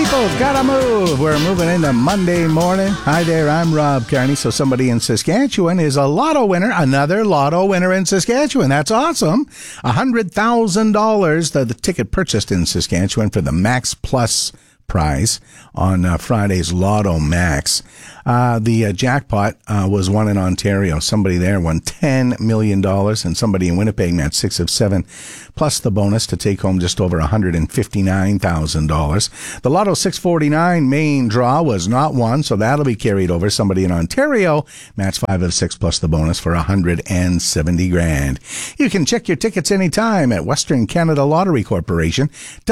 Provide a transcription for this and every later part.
people gotta move. We're moving into Monday morning. Hi there, I'm Rob Carney. So somebody in Saskatchewan is a lotto winner, another lotto winner in Saskatchewan. That's awesome. $100,000, the ticket purchased in Saskatchewan for the Max Plus prize on Friday's Lotto Max. The jackpot was won in Ontario. Somebody there won $10 million, and somebody in Winnipeg matched 6 of 7, plus the bonus to take home just over $159,000. The Lotto 649 main draw was not won, so that'll be carried over. Somebody in Ontario matched 5 of 6 plus the bonus for $170,000. You can check your tickets anytime at Western Canada Lottery Corporation,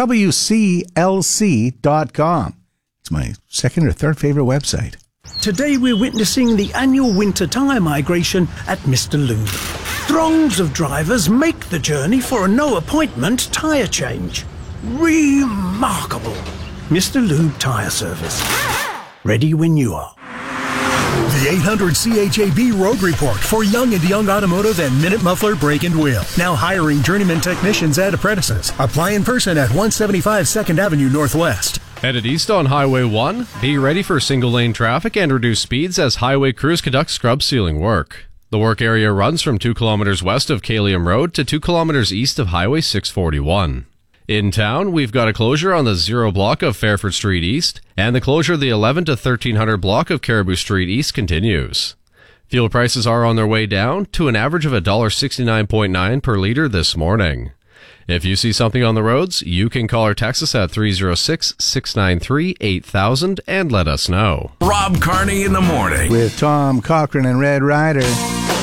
WCLC.com. It's my second or third favorite website. Today we're witnessing the annual winter tyre migration at Mr. Lube. Throngs of drivers make the journey for a no-appointment tyre change. Remarkable. Mr. Lube Tyre Service. Ready when you are. The 800 CHAB Road Report for Young and Young Automotive and Minute Muffler Brake and Wheel. Now hiring journeyman technicians and apprentices. Apply in person at 175 2nd Avenue Northwest. Headed east on Highway 1, be ready for single-lane traffic and reduced speeds as highway crews conduct scrub sealing work. The work area runs from 2 kilometers west of Kalium Road to 2 kilometers east of Highway 641. In town, we've got a closure on the 0 block of Fairford Street East, and the closure of the 11 to 1300 block of Caribou Street East continues. Fuel prices are on their way down to an average of $1.69.9 per liter this morning. If you see something on the roads, you can call or text us at 306-693-8000 and let us know. Rob Carney in the morning. With Tom Cochran and Red Ryder.